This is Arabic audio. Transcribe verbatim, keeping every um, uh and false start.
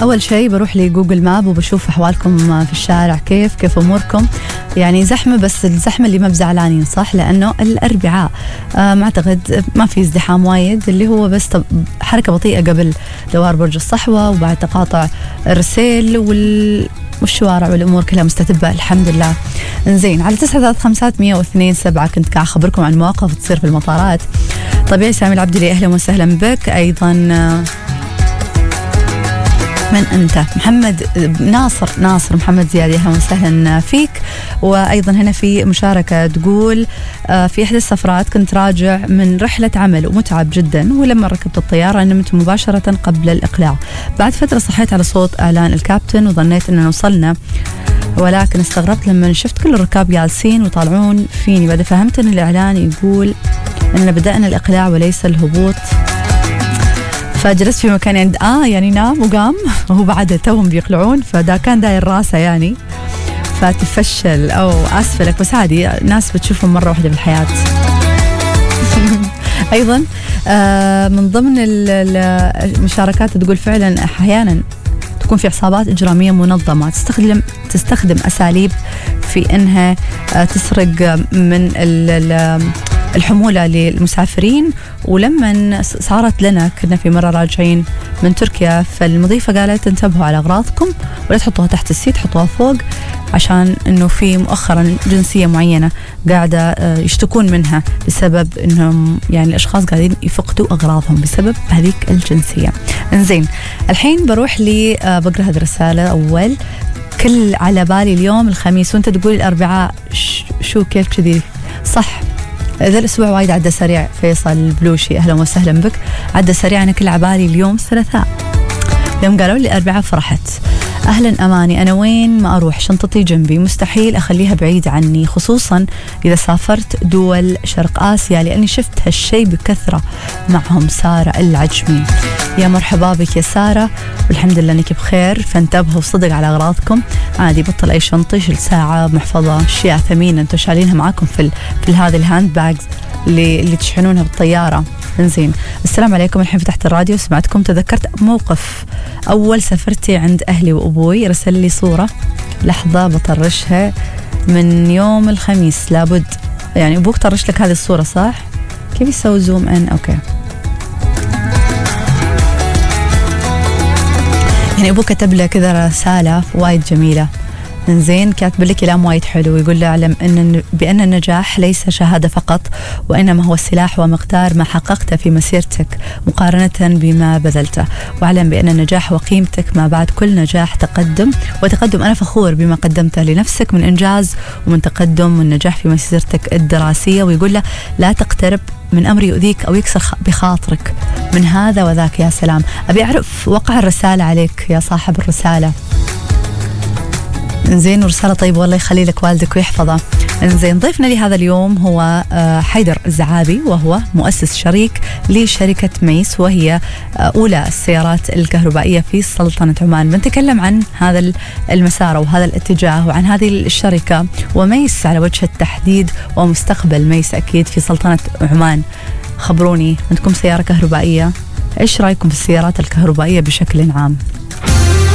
أول شيء بروح لجوجل ماب وبشوف أحوالكم في الشارع، كيف كيف أموركم. يعني زحمة، بس الزحمة اللي ما بزعلانين صح، لأنه الأربعاء آه ما أعتقد ما في ازدحام وايد، اللي هو بس حركة بطيئة قبل دوار برج الصحوة وبعد تقاطع الرسيل وال والشوارع والأمور كلها مستتبة الحمد لله. انزين، على تسعة ثلاثة خمسة مية واثنين سبعة كنت قاعد أخبركم عن مواقف تصير في المطارات. طبيعي سامي العبدلي أهلا وسهلا بك. أيضا من أنت؟ محمد ناصر ناصر محمد زياد أهلا وسهلا فيك. وأيضا هنا في مشاركة تقول في إحدى السفرات كنت راجع من رحلة عمل ومتعب جدا، ولما ركبت الطيارة نمت مباشرة قبل الإقلاع. بعد فترة صحيت على صوت إعلان الكابتن وظنيت أننا وصلنا، ولكن استغربت لما شفت كل الركاب جالسين وطالعون فيني. بعد فهمت أن الإعلان يقول أننا بدأنا الإقلاع وليس الهبوط، فجلست في مكان عند آه يعني نام وقام وهو بعد توهم بيقلعون، فدا كان داير راسه يعني فتفشل أو أسفلك، بس عادي ناس بتشوفهم مرة واحدة بالحياة. أيضا آه من ضمن المشاركات تقول فعلا أحيانا تكون في عصابات إجرامية منظمة تستخدم تستخدم أساليب في إنها آه تسرق من ال الحمولة للمسافرين. ولما صارت لنا كنا في مرة راجعين من تركيا، فالمضيفة قالت انتبهوا على أغراضكم ولا تحطوها تحت السيت، حطوها فوق، عشان انه في مؤخرا جنسية معينة قاعدة يشتكون منها بسبب انهم يعني الاشخاص قاعدين يفقدوا اغراضهم بسبب هذيك الجنسية. انزين، الحين بروح لي بقرا هذه الرسالة. اول كل على بالي اليوم الخميس وانت تقول الاربعاء، شو كيف كذي صح؟ ذا الأسبوع وايد عدى سريع. فيصل البلوشي أهلا وسهلا بك. عدى سريع، أنا كل عبالي اليوم الثلاثاء، يوم قالوا لي أربعة فرحت. أهلا أماني، أنا وين ما أروح شنطتي جنبي، مستحيل أخليها بعيد عني، خصوصا إذا سافرت دول شرق آسيا، لأني شفت هالشي بكثرة معهم. سارة العجمي، يا مرحبا بك يا سارة، والحمد لله أنك بخير. فانتبهوا صدق على أغراضكم، عادي بطل أي شنطة، شيل ساعة، محفظة، أشياء ثمينة أنتوا شالينها معاكم في ال... في هذه الهاند باجز اللي اللي تشحنونها بالطيارة. انزين، السلام عليكم. الحين فتحت الراديو سمعتكم، تذكرت موقف أول سفرتي عند أهلي وأبوي. رسل لي صورة لحظة بطرشها من يوم الخميس، لابد يعني أبوك طرش لك هذه الصورة صح؟ كيف يسوي زوم إن؟ أوكي، يعني أبوك كتب له كذا رسالة وايد جميلة. انزين، كاتب لك كلام وايد حلو، يقول له اعلم ان بان النجاح ليس شهاده فقط، وانما هو السلاح ومقدار ما حققته في مسيرتك مقارنه بما بذلته، واعلم بان النجاح وقيمتك ما بعد كل نجاح تقدم وتقدم. انا فخور بما قدمته لنفسك من انجاز ومن تقدم والنجاح في مسيرتك الدراسيه. ويقول له لا تقترب من امر يؤذيك او يكسر بخاطرك من هذا وذاك. يا سلام، ابي اعرف وقع الرساله عليك يا صاحب الرساله. انزين، ورسالة طيبة والله يخلي لك والدك ويحفظه. انزين، ضيفنا لهذا اليوم هو حيدر الزعابي، وهو مؤسس شريك لشركة ميس، وهي أولى السيارات الكهربائية في سلطنة عمان. بنتكلم عن هذا المسار وهذا الاتجاه وعن هذه الشركة وميس على وجه التحديد ومستقبل ميس أكيد في سلطنة عمان. خبروني، عندكم سيارة كهربائية؟ إيش رأيكم في السيارات الكهربائية بشكل عام؟